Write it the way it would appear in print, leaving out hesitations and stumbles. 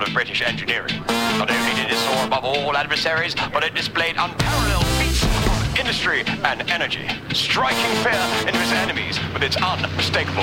of British engineering. Not only did it soar above all adversaries, but it displayed unparalleled feats of industry and energy, striking fear into its enemies with its unmistakable